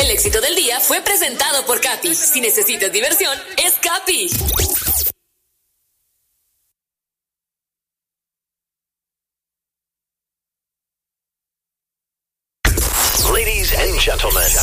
El éxito del día fue presentado por Capi. Si necesitas diversión, es Capi. Ladies and gentlemen.